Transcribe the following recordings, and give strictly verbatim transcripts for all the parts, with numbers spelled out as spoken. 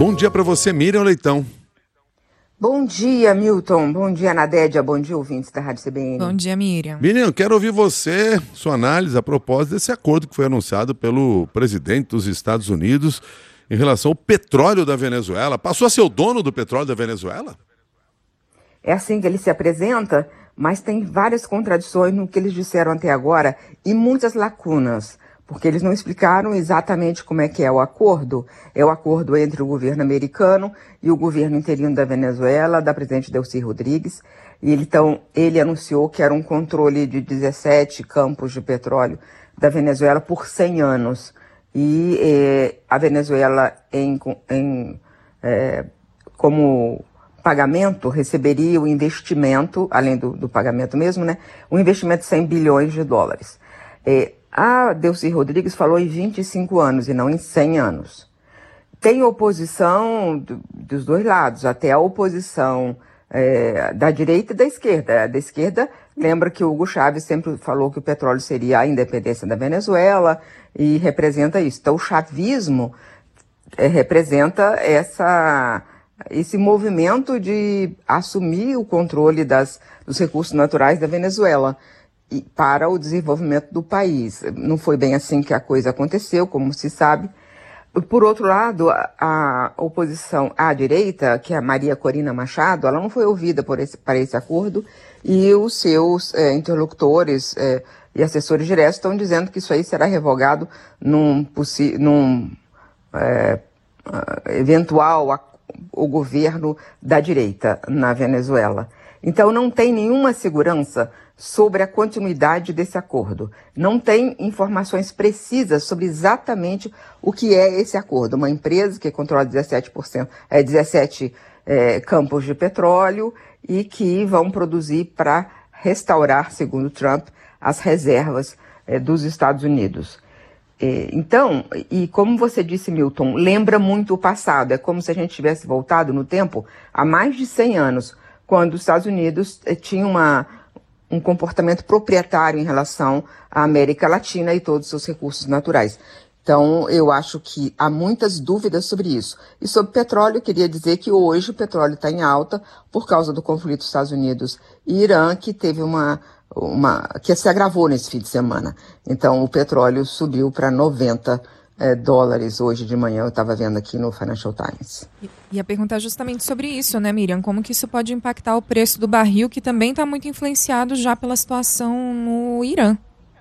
Bom dia para você, Miriam Leitão. Bom dia, Milton. Bom dia, Nadédia. Bom dia, ouvintes da Rádio C B N. Bom dia, Miriam. Miriam, quero ouvir você, sua análise a propósito desse acordo que foi anunciado pelo presidente dos Estados Unidos em relação ao petróleo da Venezuela. Passou a ser o dono do petróleo da Venezuela? É assim que ele se apresenta, mas tem várias contradições no que eles disseram até agora e muitas lacunas, porque eles não explicaram exatamente como é que é o acordo. É o acordo entre o governo americano e o governo interino da Venezuela, da presidente Delcy Rodrigues. E ele, então, ele anunciou que era um controle de dezessete campos de petróleo da Venezuela por cem anos. E eh, a Venezuela, em, em, eh, como pagamento, receberia o investimento, além do, do pagamento mesmo, né? Um investimento de cem bilhões de dólares. Eh, A Delcy Rodrigues falou em vinte e cinco anos e não em cem anos. Tem oposição do, dos dois lados, até a oposição é, da direita e da esquerda. A da esquerda lembra que o Hugo Chávez sempre falou que o petróleo seria a independência da Venezuela e representa isso. Então o chavismo é, representa essa, esse movimento de assumir o controle das, dos recursos naturais da Venezuela para o desenvolvimento do país. Não foi bem assim que a coisa aconteceu, como se sabe. Por outro lado, a, a oposição à direita, que é a Maria Corina Machado, ela não foi ouvida por esse, para esse acordo, e os seus é, interlocutores é, e assessores diretos estão dizendo que isso aí será revogado num, num é, eventual a, o governo da direita na Venezuela. Então não tem nenhuma segurança sobre a continuidade desse acordo. Não tem informações precisas sobre exatamente o que é esse acordo. Uma empresa que controla dezessete por cento, é, dezessete é, campos de petróleo e que vão produzir para restaurar, segundo Trump, as reservas é, dos Estados Unidos. É, então, e como você disse, Milton, lembra muito o passado. É como se a gente tivesse voltado no tempo há mais de cem anos, quando os Estados Unidos é, tinham uma... um comportamento proprietário em relação à América Latina e todos os seus recursos naturais. Então, eu acho que há muitas dúvidas sobre isso. E sobre petróleo, eu queria dizer que hoje o petróleo está em alta por causa do conflito dos Estados Unidos e Irã, que teve uma, uma que se agravou nesse fim de semana. Então, o petróleo subiu para noventa É, dólares hoje de manhã, eu estava vendo aqui no Financial Times. E a pergunta é justamente sobre isso, né, Miriam? Como que isso pode impactar o preço do barril, que também está muito influenciado já pela situação no Irã?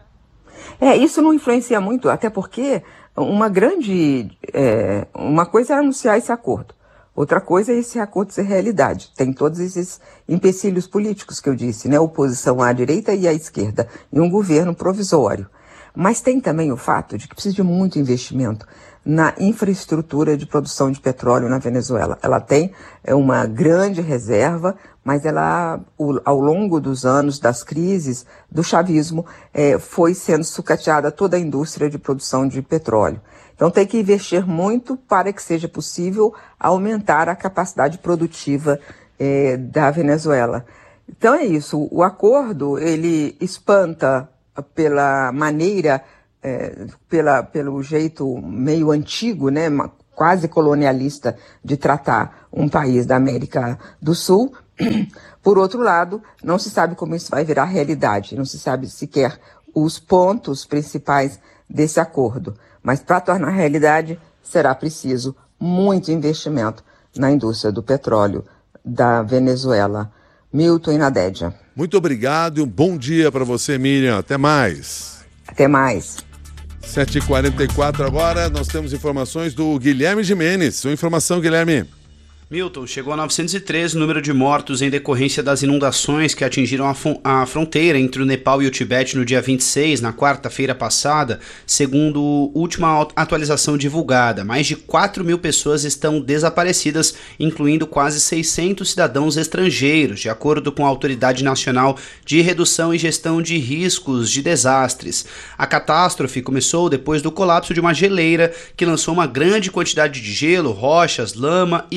É, isso não influencia muito, até porque uma grande... É, uma coisa é anunciar esse acordo. Outra coisa é esse acordo ser realidade. Tem todos esses empecilhos políticos que eu disse, né? Oposição à direita e à esquerda, e um governo provisório. Mas tem também o fato de que precisa de muito investimento na infraestrutura de produção de petróleo na Venezuela. Ela tem uma grande reserva, mas ela, ao longo dos anos das crises do chavismo, é, foi sendo sucateada toda a indústria de produção de petróleo. Então tem que investir muito para que seja possível aumentar a capacidade produtiva é, da Venezuela. Então é isso, o acordo ele espanta pela maneira, é, pela, pelo jeito meio antigo, né, quase colonialista de tratar um país da América do Sul. Por outro lado, não se sabe como isso vai virar realidade, não se sabe sequer os pontos principais desse acordo. Mas para tornar realidade, será preciso muito investimento na indústria do petróleo da Venezuela. Milton e Nadédia. Muito obrigado e um bom dia para você, Miriam. Até mais. Até mais. sete e quarenta e quatro agora, nós temos informações do Guilherme Gimenez. Sua informação, Guilherme. Milton, chegou a novecentos e treze o número de mortos em decorrência das inundações que atingiram a, a fronteira entre o Nepal e o Tibete no dia vinte e seis, na quarta-feira passada, segundo a última atualização divulgada. Mais de quatro mil pessoas estão desaparecidas, incluindo quase seiscentos cidadãos estrangeiros, de acordo com a Autoridade Nacional de Redução e Gestão de Riscos de Desastres. A catástrofe começou depois do colapso de uma geleira que lançou uma grande quantidade de gelo, rochas, lama e detritos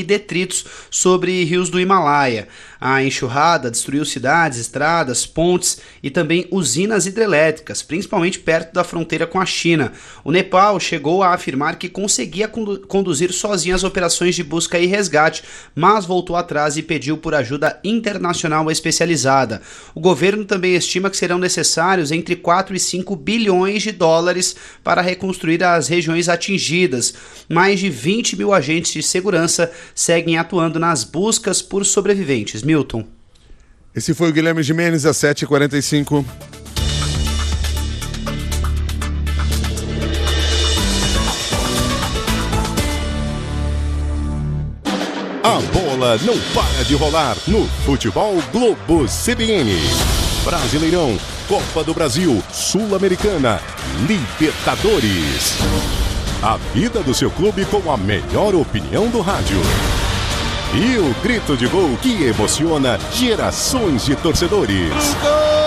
meteoritos sobre rios do Himalaia. A enxurrada destruiu cidades, estradas, pontes e também usinas hidrelétricas, principalmente perto da fronteira com a China. O Nepal chegou a afirmar que conseguia condu- conduzir sozinho as operações de busca e resgate, mas voltou atrás e pediu por ajuda internacional especializada. O governo também estima que serão necessários entre quatro e cinco bilhões de dólares para reconstruir as regiões atingidas. Mais de vinte mil agentes de segurança seguem atuando nas buscas por sobreviventes. Milton. Esse foi o Guilherme Gimenez, às sete e quarenta e cinco. A bola não para de rolar no Futebol Globo C B N. Brasileirão, Copa do Brasil, Sul-Americana, Libertadores. A vida do seu clube com a melhor opinião do rádio. E o grito de gol que emociona gerações de torcedores.